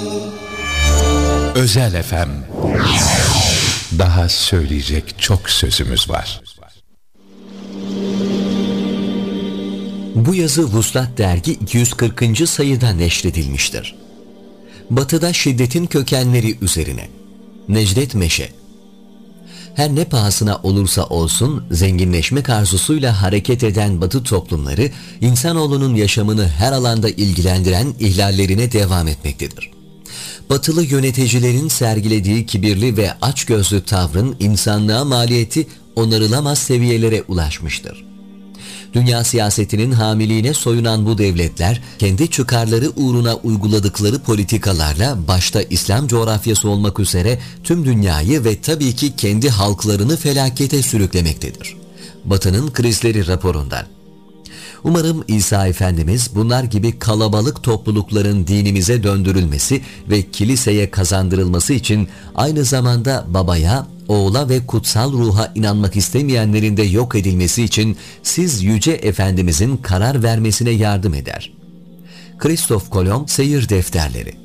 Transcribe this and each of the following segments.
Özel FM. Daha söyleyecek çok sözümüz var. Bu yazı Vuslat Dergi 240. sayıda neşredilmiştir. Batı'da şiddetin kökenleri üzerine. Necdet Meşe. Her ne pahasına olursa olsun zenginleşmek arzusuyla hareket eden Batı toplumları insanoğlunun yaşamını her alanda ilgilendiren ihlallerine devam etmektedir. Batılı yöneticilerin sergilediği kibirli ve açgözlü tavrın insanlığa maliyeti onarılamaz seviyelere ulaşmıştır. Dünya siyasetinin hamiliğine soyunan bu devletler, kendi çıkarları uğruna uyguladıkları politikalarla başta İslam coğrafyası olmak üzere tüm dünyayı ve tabii ki kendi halklarını felakete sürüklemektedir. Batı'nın krizleri raporundan. Umarım İsa Efendimiz bunlar gibi kalabalık toplulukların dinimize döndürülmesi ve kiliseye kazandırılması için aynı zamanda babaya, oğula ve kutsal ruha inanmak istemeyenlerin de yok edilmesi için siz Yüce Efendimizin karar vermesine yardım eder. Kristof Kolomb Seyir Defterleri.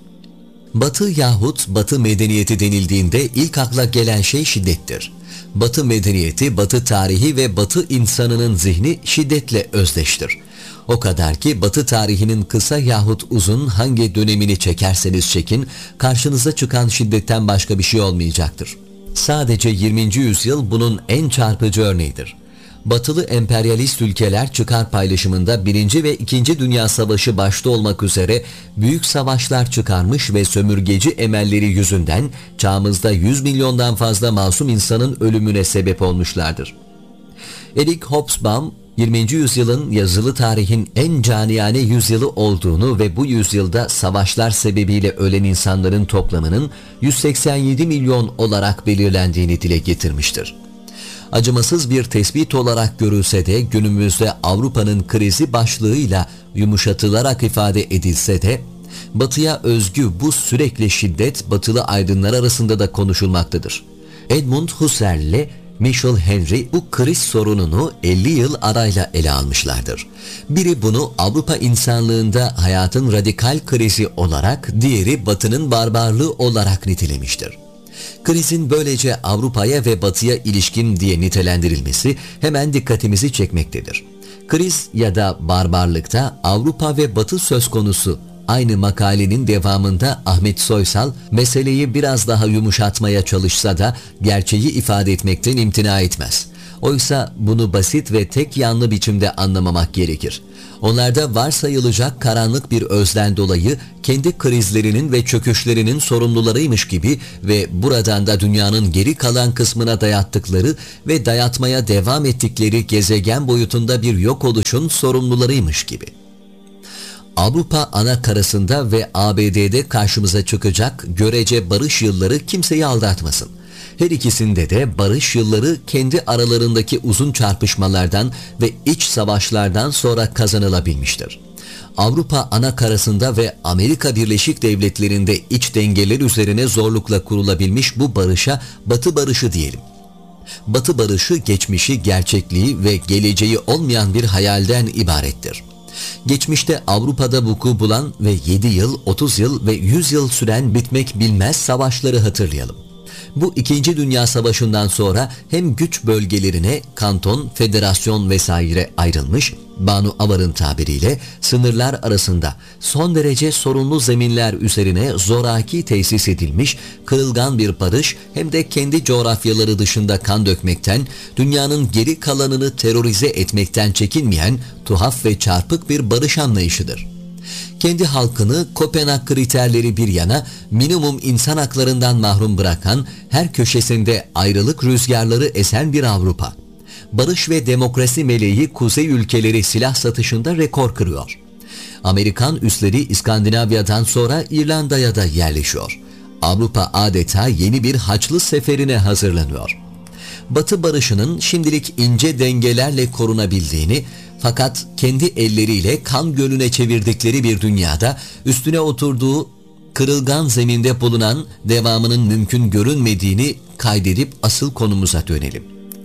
Batı yahut Batı medeniyeti denildiğinde ilk akla gelen şey şiddettir. Batı medeniyeti, Batı tarihi ve Batı insanının zihni şiddetle özdeştir. O kadar ki Batı tarihinin kısa yahut uzun hangi dönemini çekerseniz çekin, karşınıza çıkan şiddetten başka bir şey olmayacaktır. Sadece 20. yüzyıl bunun en çarpıcı örneğidir. Batılı emperyalist ülkeler çıkar paylaşımında 1. ve 2. Dünya Savaşı başta olmak üzere büyük savaşlar çıkarmış ve sömürgeci emelleri yüzünden çağımızda 100 milyondan fazla masum insanın ölümüne sebep olmuşlardır. Eric Hobsbawm, 20. yüzyılın yazılı tarihin en caniyane yüzyılı olduğunu ve bu yüzyılda savaşlar sebebiyle ölen insanların toplamının 187 milyon olarak belirlendiğini dile getirmiştir. Acımasız bir tespit olarak görülse de günümüzde Avrupa'nın krizi başlığıyla yumuşatılarak ifade edilse de Batı'ya özgü bu sürekli şiddet Batılı aydınlar arasında da konuşulmaktadır. Edmund Husserl ile Michel Henry bu kriz sorununu 50 yıl arayla ele almışlardır. Biri bunu Avrupa insanlığında hayatın radikal krizi olarak, diğeri Batı'nın barbarlığı olarak nitelemiştir. Krizin böylece Avrupa'ya ve Batı'ya ilişkin diye nitelendirilmesi hemen dikkatimizi çekmektedir. Kriz ya da barbarlıkta Avrupa ve Batı söz konusu. Aynı makalenin devamında Ahmet Soysal meseleyi biraz daha yumuşatmaya çalışsa da gerçeği ifade etmekten imtina etmez. Oysa bunu basit ve tek yanlı biçimde anlamamak gerekir. Onlarda varsayılacak karanlık bir özden dolayı kendi krizlerinin ve çöküşlerinin sorumlularıymış gibi ve buradan da dünyanın geri kalan kısmına dayattıkları ve dayatmaya devam ettikleri gezegen boyutunda bir yok oluşun sorumlularıymış gibi. Avrupa ana karasında ve ABD'de karşımıza çıkacak görece barış yılları kimseyi aldatmasın. Her ikisinde de barış yılları kendi aralarındaki uzun çarpışmalardan ve iç savaşlardan sonra kazanılabilmiştir. Avrupa ana karasında ve Amerika Birleşik Devletleri'nde iç dengeler üzerine zorlukla kurulabilmiş bu barışa Batı barışı diyelim. Batı barışı geçmişi, gerçekliği ve geleceği olmayan bir hayalden ibarettir. Geçmişte Avrupa'da vuku bulan ve 7 yıl, 30 yıl ve 100 yıl süren bitmek bilmez savaşları hatırlayalım. Bu 2. Dünya Savaşı'ndan sonra hem güç bölgelerine kanton, federasyon vesaire ayrılmış, Banu Avar'ın tabiriyle sınırlar arasında son derece sorunlu zeminler üzerine zoraki tesis edilmiş kırılgan bir barış hem de kendi coğrafyaları dışında kan dökmekten, dünyanın geri kalanını terörize etmekten çekinmeyen tuhaf ve çarpık bir barış anlayışıdır. Kendi halkını Kopenhag kriterleri bir yana minimum insan haklarından mahrum bırakan, her köşesinde ayrılık rüzgarları esen bir Avrupa. Barış ve demokrasi meleği kuzey ülkeleri silah satışında rekor kırıyor. Amerikan üsleri İskandinavya'dan sonra İrlanda'ya da yerleşiyor. Avrupa adeta yeni bir Haçlı seferine hazırlanıyor. Batı barışının şimdilik ince dengelerle korunabildiğini, fakat kendi elleriyle kan gölüne çevirdikleri bir dünyada üstüne oturduğu kırılgan zeminde bulunan devamının mümkün görünmediğini kaydedip asıl konumuza dönelim.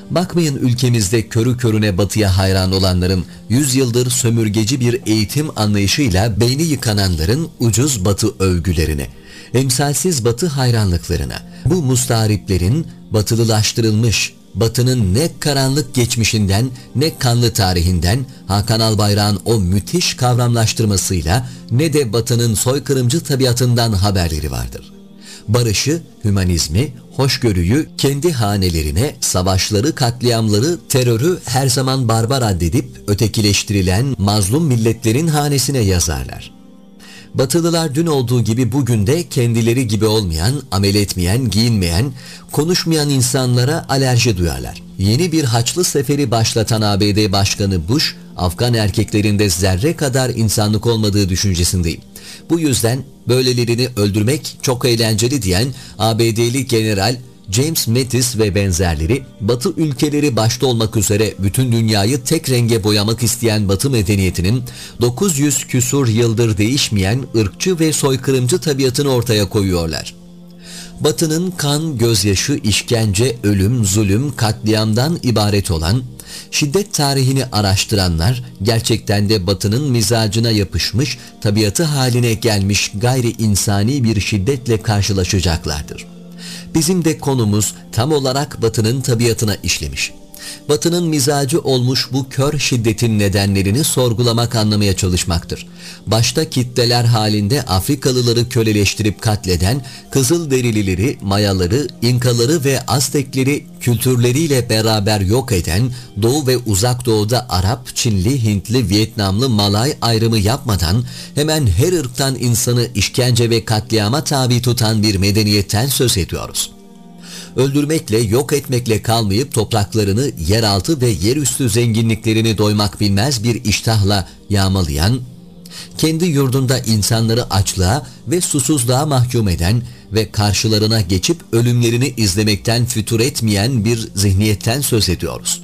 Bakmayın ülkemizde körü körüne batıya hayran olanların, 100 yıldır sömürgeci bir eğitim anlayışıyla beyni yıkananların ucuz batı övgülerine, emsalsiz batı hayranlıklarına, bu mustariplerin batılılaştırılmış, batının ne karanlık geçmişinden ne kanlı tarihinden Hakan Albayrak'ın o müthiş kavramlaştırmasıyla ne de batının soykırımcı tabiatından haberleri vardır. Barışı, hümanizmi, hoşgörüyü kendi hanelerine, savaşları, katliamları, terörü her zaman barbar addedip ötekileştirilen mazlum milletlerin hanesine yazarlar. Batılılar dün olduğu gibi bugün de kendileri gibi olmayan, amel etmeyen, giyinmeyen, konuşmayan insanlara alerji duyarlar. Yeni bir Haçlı seferi başlatan ABD Başkanı Bush, Afgan erkeklerinde zerre kadar insanlık olmadığı düşüncesindeyim. Bu yüzden böylelerini öldürmek çok eğlenceli diyen ABD'li General James Mattis ve benzerleri, Batı ülkeleri başta olmak üzere bütün dünyayı tek renge boyamak isteyen Batı medeniyetinin 900 küsur yıldır değişmeyen ırkçı ve soykırımcı tabiatını ortaya koyuyorlar. Batı'nın kan, gözyaşı, işkence, ölüm, zulüm, katliamdan ibaret olan şiddet tarihini araştıranlar gerçekten de Batı'nın mizacına yapışmış, tabiatı haline gelmiş gayri insani bir şiddetle karşılaşacaklardır. Bizim de konumuz tam olarak Batı'nın tabiatına işlemiş. Batı'nın mizacı olmuş bu kör şiddetin nedenlerini sorgulamak, anlamaya çalışmaktır. Başta kitleler halinde Afrikalıları köleleştirip katleden, Kızılderilileri, Mayaları, İnkaları ve Aztekleri kültürleriyle beraber yok eden, Doğu ve Uzak Doğu'da Arap, Çinli, Hintli, Vietnamlı, Malay ayrımı yapmadan hemen her ırktan insanı işkence ve katliama tabi tutan bir medeniyetten söz ediyoruz. Öldürmekle, yok etmekle kalmayıp topraklarını, yeraltı ve yerüstü zenginliklerini doymak bilmez bir iştahla yağmalayan, kendi yurdunda insanları açlığa ve susuzluğa mahkum eden ve karşılarına geçip ölümlerini izlemekten fütur etmeyen bir zihniyetten söz ediyoruz.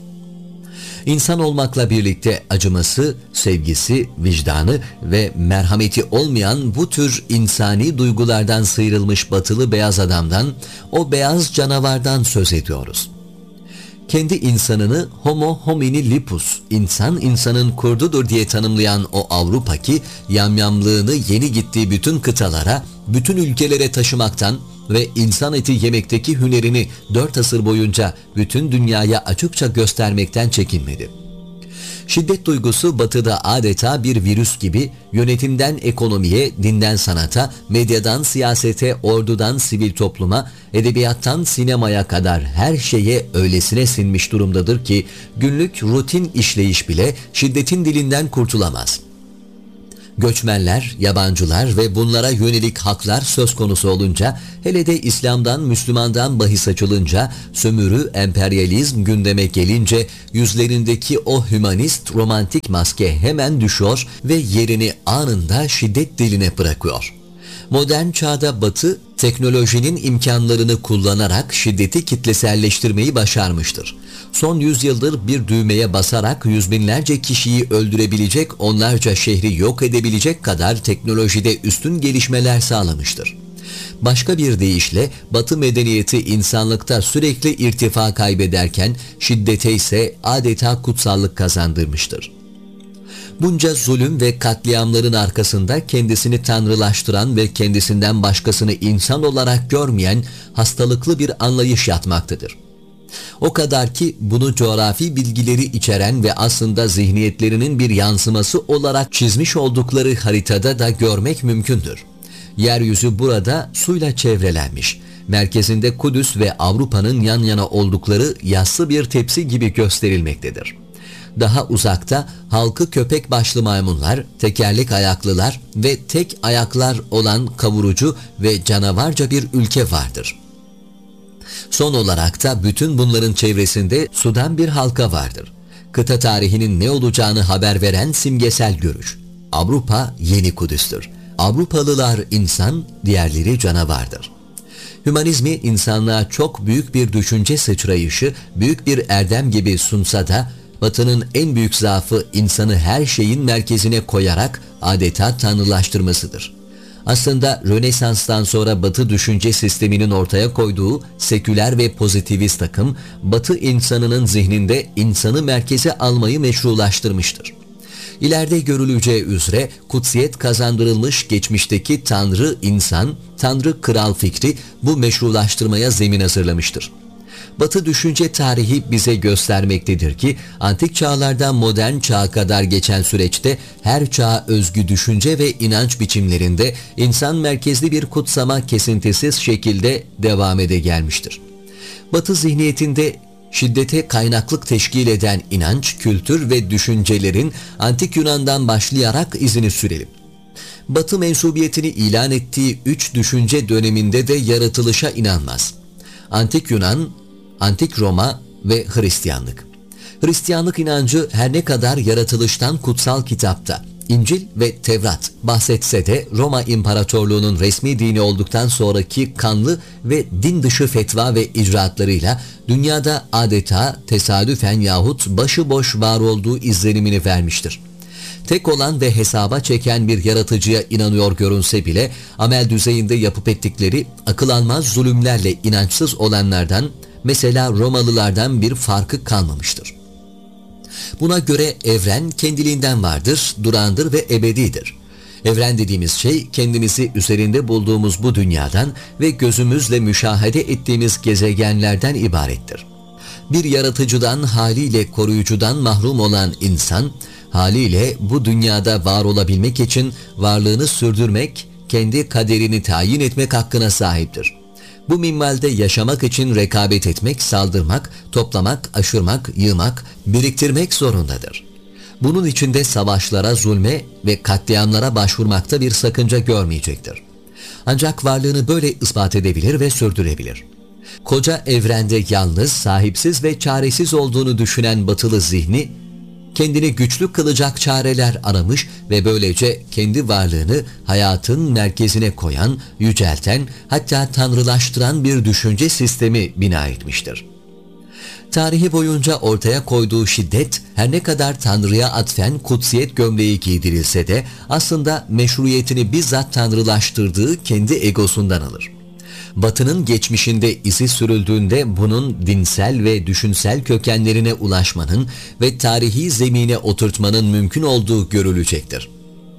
İnsan olmakla birlikte acıması, sevgisi, vicdanı ve merhameti olmayan bu tür insani duygulardan sıyrılmış batılı beyaz adamdan, o beyaz canavardan söz ediyoruz. Kendi insanını homo homini lupus, insan insanın kurdudur diye tanımlayan o Avrupa ki yamyamlığını yeni gittiği bütün kıtalara, bütün ülkelere taşımaktan ve insan eti yemekteki hünerini 4 asır boyunca bütün dünyaya açıkça göstermekten çekinmedi. Şiddet duygusu Batı'da adeta bir virüs gibi yönetimden ekonomiye, dinden sanata, medyadan siyasete, ordudan sivil topluma, edebiyattan sinemaya kadar her şeye öylesine sinmiş durumdadır ki günlük rutin işleyiş bile şiddetin dilinden kurtulamaz. Göçmenler, yabancılar ve bunlara yönelik haklar söz konusu olunca, hele de İslam'dan, Müslüman'dan bahis açılınca, sömürü, emperyalizm gündeme gelince yüzlerindeki o hümanist, romantik maske hemen düşüyor ve yerini anında şiddet diline bırakıyor. Modern çağda Batı, teknolojinin imkanlarını kullanarak şiddeti kitleselleştirmeyi başarmıştır. Son 100 yıldır bir düğmeye basarak yüz binlerce kişiyi öldürebilecek, onlarca şehri yok edebilecek kadar teknolojide üstün gelişmeler sağlamıştır. Başka bir deyişle Batı medeniyeti insanlıkta sürekli irtifa kaybederken şiddete ise adeta kutsallık kazandırmıştır. Bunca zulüm ve katliamların arkasında kendisini tanrılaştıran ve kendisinden başkasını insan olarak görmeyen hastalıklı bir anlayış yatmaktadır. O kadar ki bunu coğrafi bilgileri içeren ve aslında zihniyetlerinin bir yansıması olarak çizmiş oldukları haritada da görmek mümkündür. Yeryüzü burada suyla çevrelenmiş. Merkezinde Kudüs ve Avrupa'nın yan yana oldukları yassı bir tepsi gibi gösterilmektedir. Daha uzakta halkı köpek başlı maymunlar, tekerlek ayaklılar ve tek ayaklar olan kavurucu ve canavarca bir ülke vardır. Son olarak da bütün bunların çevresinde sudan bir halka vardır. Kıta tarihinin ne olacağını haber veren simgesel görüş. Avrupa yeni Kudüs'tür. Avrupalılar insan, diğerleri canavardır. Hümanizmi insanlığa çok büyük bir düşünce sıçrayışı, büyük bir erdem gibi sunsa da, Batı'nın en büyük zaafı insanı her şeyin merkezine koyarak adeta tanrılaştırmasıdır. Aslında Rönesans'tan sonra Batı düşünce sisteminin ortaya koyduğu seküler ve pozitivist akım, Batı insanının zihninde insanı merkeze almayı meşrulaştırmıştır. İleride görüleceği üzere kutsiyet kazandırılmış geçmişteki Tanrı insan, Tanrı kral fikri bu meşrulaştırmaya zemin hazırlamıştır. Batı düşünce tarihi bize göstermektedir ki antik çağlardan modern çağa kadar geçen süreçte her çağa özgü düşünce ve inanç biçimlerinde insan merkezli bir kutsama kesintisiz şekilde devam ede gelmiştir. Batı zihniyetinde şiddete kaynaklık teşkil eden inanç, kültür ve düşüncelerin antik Yunan'dan başlayarak izini sürelim. Batı mensubiyetini ilan ettiği 3 düşünce döneminde de yaratılışa inanmaz. Antik Yunan, Antik Roma ve Hristiyanlık. Hristiyanlık inancı her ne kadar yaratılıştan kutsal kitapta, İncil ve Tevrat bahsetse de Roma İmparatorluğu'nun resmi dini olduktan sonraki kanlı ve din dışı fetva ve icraatlarıyla dünyada adeta tesadüfen yahut başıboş var olduğu izlenimini vermiştir. Tek olan ve hesaba çeken bir yaratıcıya inanıyor görünse bile amel düzeyinde yapıp ettikleri akıl almaz zulümlerle inançsız olanlardan, mesela Romalılardan bir farkı kalmamıştır. Buna göre evren kendiliğinden vardır, durandır ve ebedidir. Evren dediğimiz şey kendimizi üzerinde bulduğumuz bu dünyadan ve gözümüzle müşahede ettiğimiz gezegenlerden ibarettir. Bir yaratıcıdan, haliyle koruyucudan mahrum olan insan, haliyle bu dünyada var olabilmek için varlığını sürdürmek, kendi kaderini tayin etmek hakkına sahiptir. Bu minvalde yaşamak için rekabet etmek, saldırmak, toplamak, aşırmak, yığmak, biriktirmek zorundadır. Bunun içinde savaşlara, zulme ve katliamlara başvurmakta bir sakınca görmeyecektir. Ancak varlığını böyle ispat edebilir ve sürdürebilir. Koca evrende yalnız, sahipsiz ve çaresiz olduğunu düşünen batılı zihni, kendini güçlü kılacak çareler aramış ve böylece kendi varlığını hayatın merkezine koyan, yücelten, hatta tanrılaştıran bir düşünce sistemi bina etmiştir. Tarihi boyunca ortaya koyduğu şiddet her ne kadar Tanrı'ya atfen kutsiyet gömleği giydirilse de aslında meşruiyetini bizzat tanrılaştırdığı kendi egosundan alır. Batı'nın geçmişinde izi sürüldüğünde bunun dinsel ve düşünsel kökenlerine ulaşmanın ve tarihi zemine oturtmanın mümkün olduğu görülecektir.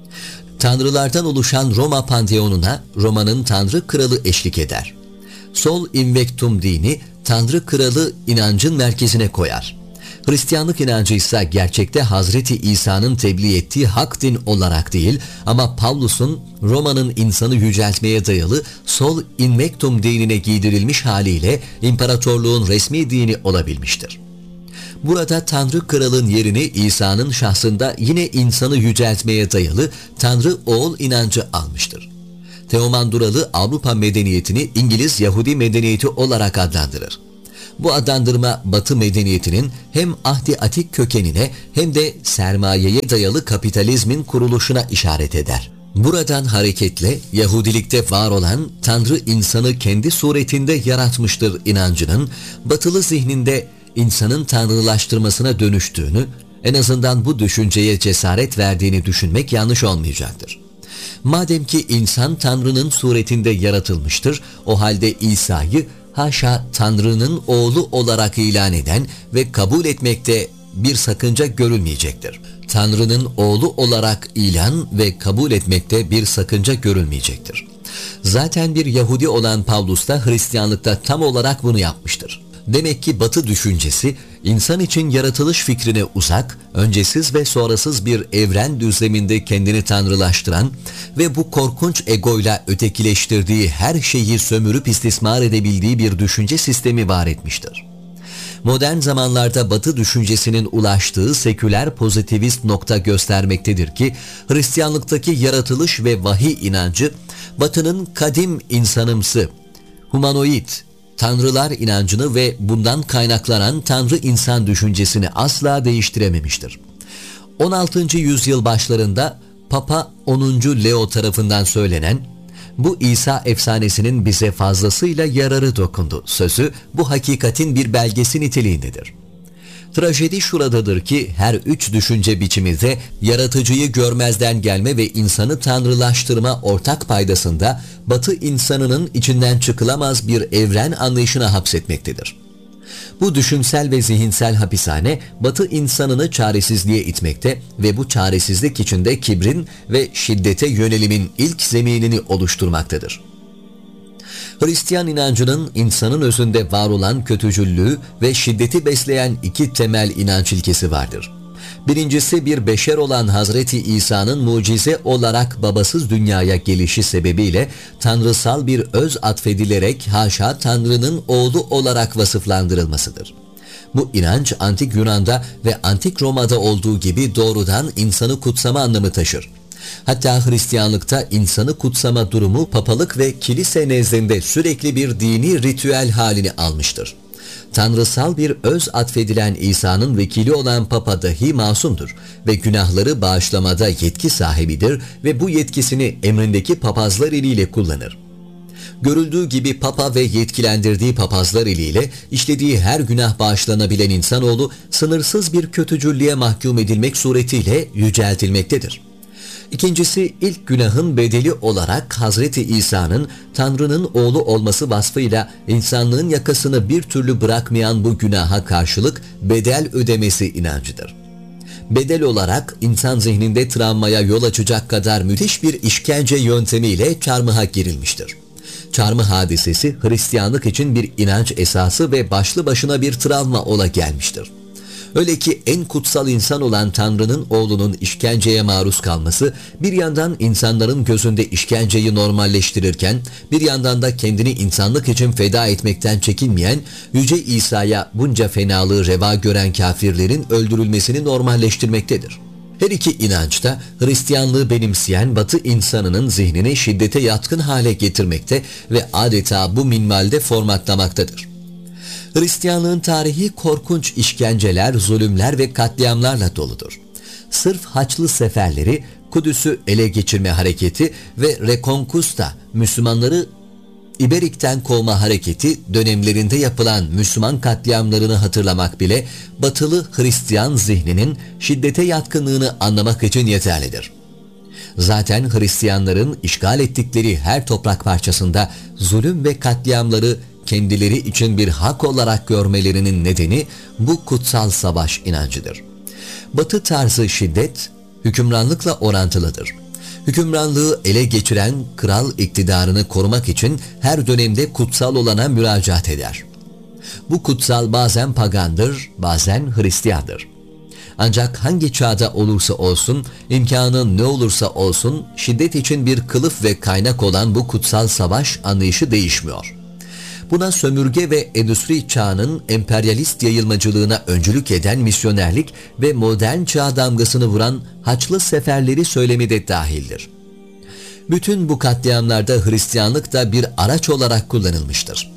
Tanrılardan oluşan Roma panteonuna Roma'nın Tanrı Kralı eşlik eder. Sol invectum dini Tanrı Kralı inancın merkezine koyar. Hristiyanlık inancı ise gerçekte Hazreti İsa'nın tebliğ ettiği hak din olarak değil ama Pavlus'un Roma'nın insanı yüceltmeye dayalı sol invectum dinine giydirilmiş haliyle imparatorluğun resmi dini olabilmiştir. Burada Tanrı Kral'ın yerini İsa'nın şahsında yine insanı yüceltmeye dayalı Tanrı Oğul inancı almıştır. Teoman Duralı Avrupa medeniyetini İngiliz Yahudi medeniyeti olarak adlandırır. Bu adlandırma Batı medeniyetinin hem ahdi atik kökenine hem de sermayeye dayalı kapitalizmin kuruluşuna işaret eder. Buradan hareketle Yahudilikte var olan Tanrı insanı kendi suretinde yaratmıştır inancının batılı zihninde insanın tanrılaştırmasına dönüştüğünü, en azından bu düşünceye cesaret verdiğini düşünmek yanlış olmayacaktır. Madem ki insan Tanrı'nın suretinde yaratılmıştır, o halde İsa'yı haşa Tanrı'nın oğlu olarak ilan eden ve kabul etmekte bir sakınca görülmeyecektir. Tanrı'nın oğlu olarak ilan ve kabul etmekte bir sakınca görülmeyecektir. Zaten bir Yahudi olan Pavlus da Hristiyanlıkta tam olarak bunu yapmıştır. Demek ki Batı düşüncesi insan için yaratılış fikrine uzak, öncesiz ve sonrasız bir evren düzleminde kendini tanrılaştıran ve bu korkunç egoyla ötekileştirdiği her şeyi sömürüp istismar edebildiği bir düşünce sistemi var etmiştir. Modern zamanlarda Batı düşüncesinin ulaştığı seküler pozitivist nokta göstermektedir ki Hristiyanlıktaki yaratılış ve vahiy inancı Batı'nın kadim insanımsı, humanoid, tanrılar inancını ve bundan kaynaklanan tanrı insan düşüncesini asla değiştirememiştir. 16. yüzyıl başlarında Papa 10. Leo tarafından söylenen "Bu İsa efsanesinin bize fazlasıyla yararı dokundu" sözü bu hakikatin bir belgesi niteliğindedir. Trajedi şuradadır ki her üç düşünce biçimi de yaratıcıyı görmezden gelme ve insanı tanrılaştırma ortak paydasında Batı insanının içinden çıkılamaz bir evren anlayışına hapsetmektedir. Bu düşünsel ve zihinsel hapishane Batı insanını çaresizliğe itmekte ve bu çaresizlik içinde kibrin ve şiddete yönelimin ilk zeminini oluşturmaktadır. Hristiyan inancının insanın özünde var olan kötücüllüğü ve şiddeti besleyen iki temel inanç ilkesi vardır. Birincisi bir beşer olan Hazreti İsa'nın mucize olarak babasız dünyaya gelişi sebebiyle tanrısal bir öz atfedilerek haşa Tanrı'nın oğlu olarak vasıflandırılmasıdır. Bu inanç Antik Yunan'da ve Antik Roma'da olduğu gibi doğrudan insanı kutsama anlamı taşır. Hatta Hristiyanlıkta insanı kutsama durumu papalık ve kilise nezdinde sürekli bir dini ritüel halini almıştır. Tanrısal bir öz atfedilen İsa'nın vekili olan Papa dahi masumdur ve günahları bağışlamada yetki sahibidir ve bu yetkisini emrindeki papazlar eliyle kullanır. Görüldüğü gibi Papa ve yetkilendirdiği papazlar eliyle işlediği her günah bağışlanabilen insanoğlu sınırsız bir kötücüllüğe mahkum edilmek suretiyle yüceltilmektedir. İkincisi, ilk günahın bedeli olarak Hazreti İsa'nın Tanrı'nın oğlu olması vasfıyla insanlığın yakasını bir türlü bırakmayan bu günaha karşılık bedel ödemesi inancıdır. Bedel olarak insan zihninde travmaya yol açacak kadar müthiş bir işkence yöntemiyle çarmıha girilmiştir. Çarmıh hadisesi Hristiyanlık için bir inanç esası ve başlı başına bir travma ola gelmiştir. Öyle ki en kutsal insan olan Tanrı'nın oğlunun işkenceye maruz kalması bir yandan insanların gözünde işkenceyi normalleştirirken bir yandan da kendini insanlık için feda etmekten çekinmeyen Yüce İsa'ya bunca fenalığı reva gören kafirlerin öldürülmesini normalleştirmektedir. Her iki inançta Hristiyanlığı benimseyen Batı insanının zihnini şiddete yatkın hale getirmekte ve adeta bu minvalde formatlamaktadır. Hristiyanlığın tarihi korkunç işkenceler, zulümler ve katliamlarla doludur. Sırf Haçlı seferleri, Kudüs'ü ele geçirme hareketi ve Reconquista, Müslümanları İberik'ten kovma hareketi dönemlerinde yapılan Müslüman katliamlarını hatırlamak bile Batılı Hristiyan zihninin şiddete yatkınlığını anlamak için yeterlidir. Zaten Hristiyanların işgal ettikleri her toprak parçasında zulüm ve katliamları kendileri için bir hak olarak görmelerinin nedeni bu kutsal savaş inancıdır. Batı tarzı şiddet, hükümranlıkla orantılıdır. Hükümranlığı ele geçiren kral iktidarını korumak için her dönemde kutsal olana müracaat eder. Bu kutsal bazen pagandır, bazen Hristiyandır. Ancak hangi çağda olursa olsun, imkanı ne olursa olsun, şiddet için bir kılıf ve kaynak olan bu kutsal savaş anlayışı değişmiyor. Buna sömürge ve endüstri çağının emperyalist yayılmacılığına öncülük eden misyonerlik ve modern çağ damgasını vuran Haçlı seferleri söylemi de dahildir. Bütün bu katliamlarda Hristiyanlık da bir araç olarak kullanılmıştır.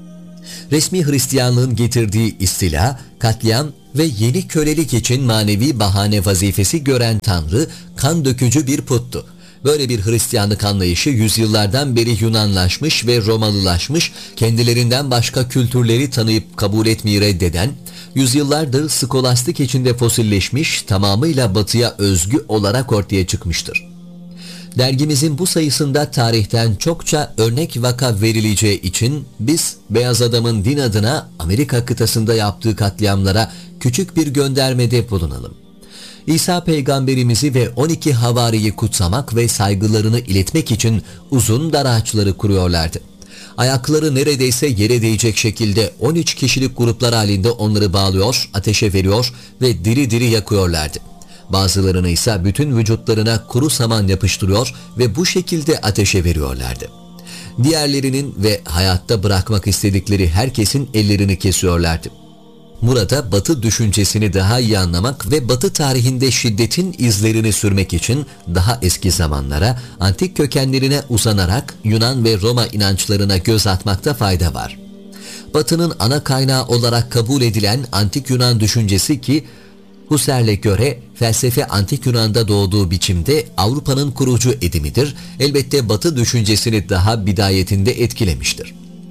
Resmi Hristiyanlığın getirdiği istila, katliam ve yeni kölelik için manevi bahane vazifesi gören Tanrı, kan dökücü bir puttu. Böyle bir Hristiyanlık anlayışı yüzyıllardan beri Yunanlaşmış ve Romalılaşmış, kendilerinden başka kültürleri tanıyıp kabul etmeyi reddeden, yüzyıllardır skolastik içinde fosilleşmiş, tamamıyla Batı'ya özgü olarak ortaya çıkmıştır. Dergimizin bu sayısında tarihten çokça örnek vaka verileceği için biz beyaz adamın din adına Amerika kıtasında yaptığı katliamlara küçük bir göndermede bulunalım. İsa peygamberimizi ve 12 havariyi kutsamak ve saygılarını iletmek için uzun dar ağaçları kuruyorlardı. Ayakları neredeyse yere değecek şekilde 13 kişilik gruplar halinde onları bağlıyor, ateşe veriyor ve diri diri yakıyorlardı. Bazılarını ise bütün vücutlarına kuru saman yapıştırıyor ve bu şekilde ateşe veriyorlardı. Diğerlerinin ve hayatta bırakmak istedikleri herkesin ellerini kesiyorlardı. Burada Batı düşüncesini daha iyi anlamak ve Batı tarihinde şiddetin izlerini sürmek için daha eski zamanlara, antik kökenlerine uzanarak Yunan ve Roma inançlarına göz atmakta fayda var. Batı'nın ana kaynağı olarak kabul edilen antik Yunan düşüncesi ki, Husserl'e göre felsefe antik Yunan'da doğduğu biçimde Avrupa'nın kurucu edimidir, elbette Batı düşüncesini daha bidayetinde etkilemiştir.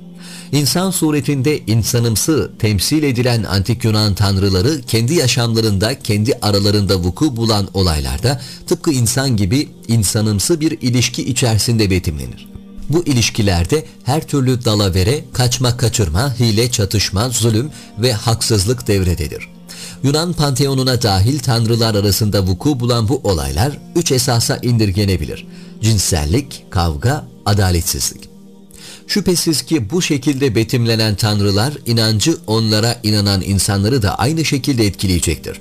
İnsan suretinde insanımsı temsil edilen antik Yunan tanrıları kendi yaşamlarında, kendi aralarında vuku bulan olaylarda tıpkı insan gibi insanımsı bir ilişki içerisinde betimlenir. Bu ilişkilerde her türlü dalavere, kaçma kaçırma, hile çatışma, zulüm ve haksızlık devrededir. Yunan panteonuna dahil tanrılar arasında vuku bulan bu olaylar 3 esasa indirgenebilir: cinsellik, kavga, adaletsizlik. Şüphesiz ki bu şekilde betimlenen tanrılar inancı onlara inanan insanları da aynı şekilde etkileyecektir.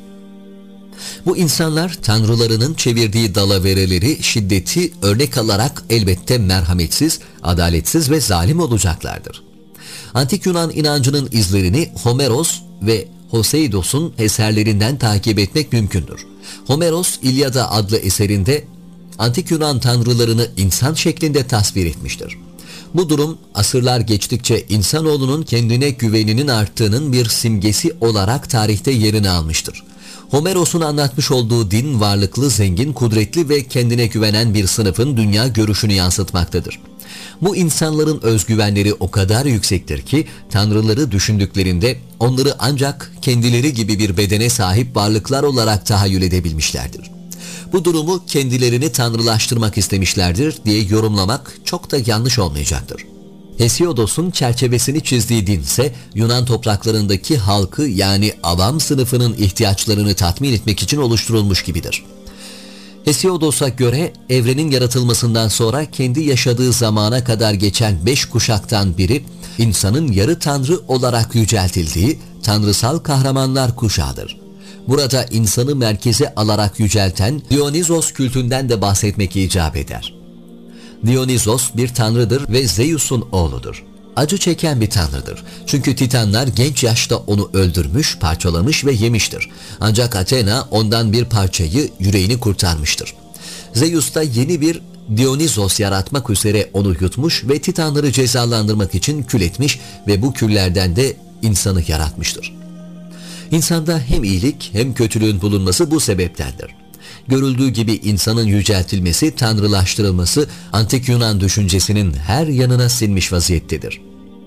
Bu insanlar tanrılarının çevirdiği dalavereleri, şiddeti örnek alarak elbette merhametsiz, adaletsiz ve zalim olacaklardır. Antik Yunan inancının izlerini Homeros ve Hoseidos'un eserlerinden takip etmek mümkündür. Homeros, İlyada adlı eserinde antik Yunan tanrılarını insan şeklinde tasvir etmiştir. Bu durum asırlar geçtikçe insanoğlunun kendine güveninin arttığının bir simgesi olarak tarihte yerini almıştır. Homeros'un anlatmış olduğu din varlıklı, zengin, kudretli ve kendine güvenen bir sınıfın dünya görüşünü yansıtmaktadır. Bu insanların özgüvenleri o kadar yüksektir ki tanrıları düşündüklerinde onları ancak kendileri gibi bir bedene sahip varlıklar olarak tahayyül edebilmişlerdir. Bu durumu kendilerini tanrılaştırmak istemişlerdir diye yorumlamak çok da yanlış olmayacaktır. Hesiodos'un çerçevesini çizdiği din ise Yunan topraklarındaki halkı, yani avam sınıfının ihtiyaçlarını tatmin etmek için oluşturulmuş gibidir. Hesiodos'a göre evrenin yaratılmasından sonra kendi yaşadığı zamana kadar geçen 5 kuşaktan biri insanın yarı tanrı olarak yüceltildiği tanrısal kahramanlar kuşağıdır. Burada insanı merkeze alarak yücelten Dionysos kültünden de bahsetmek icap eder. Dionysos bir tanrıdır ve Zeus'un oğludur. Acı çeken bir tanrıdır. Çünkü Titanlar genç yaşta onu öldürmüş, parçalamış ve yemiştir. Ancak Athena ondan bir parçayı, yüreğini kurtarmıştır. Zeus da yeni bir Dionysos yaratmak üzere onu yutmuş ve Titanları cezalandırmak için kül etmiş ve bu küllerden de insanı yaratmıştır. İnsanda hem iyilik hem kötülüğün bulunması bu sebeptendir. Görüldüğü gibi insanın yüceltilmesi, tanrılaştırılması antik Yunan düşüncesinin her yanına sinmiş vaziyettedir.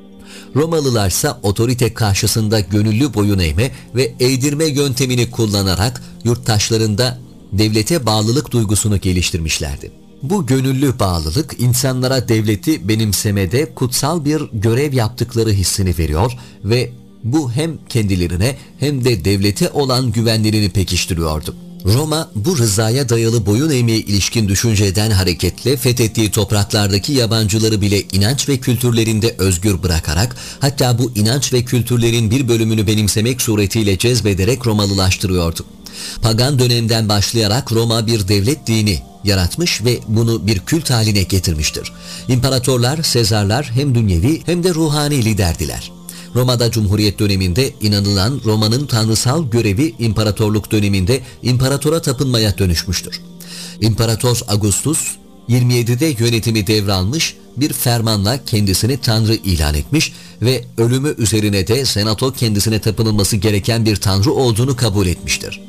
Romalılarsa otorite karşısında gönüllü boyun eğme ve eğdirme yöntemini kullanarak yurttaşlarında devlete bağlılık duygusunu geliştirmişlerdi. Bu gönüllü bağlılık insanlara devleti benimsemede kutsal bir görev yaptıkları hissini veriyor ve bu hem kendilerine hem de devlete olan güvenlerini pekiştiriyordu. Roma bu rızaya dayalı boyun eğmeye ilişkin düşünceden hareketle fethettiği topraklardaki yabancıları bile inanç ve kültürlerinde özgür bırakarak, hatta bu inanç ve kültürlerin bir bölümünü benimsemek suretiyle cezbederek Romalılaştırıyordu. Pagan dönemden başlayarak Roma bir devlet dini yaratmış ve bunu bir kült haline getirmiştir. İmparatorlar, Sezarlar hem dünyevi hem de ruhani liderdiler. Roma'da Cumhuriyet döneminde inanılan Roma'nın tanrısal görevi imparatorluk döneminde imparatora tapınmaya dönüşmüştür. İmparator Augustus 27'de yönetimi devralmış, bir fermanla kendisini tanrı ilan etmiş ve ölümü üzerine de senato kendisine tapınılması gereken bir tanrı olduğunu kabul etmiştir.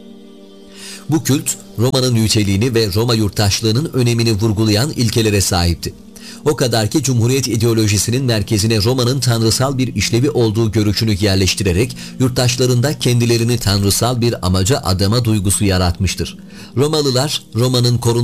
Bu kült Roma'nın yüceliğini ve Roma yurttaşlığının önemini vurgulayan ilkelere sahipti. O kadar ki Cumhuriyet ideolojisinin merkezine Roma'nın tanrısal bir işlevi olduğu görüşünü yerleştirerek yurttaşlarında kendilerini tanrısal bir amaca adama duygusu yaratmıştır. Romalılar Roma'nın korunması